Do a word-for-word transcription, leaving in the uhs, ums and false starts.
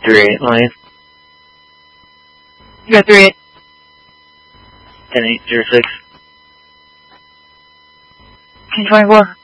three eight line. You got three eight. ten eight zero six. Can twenty-four.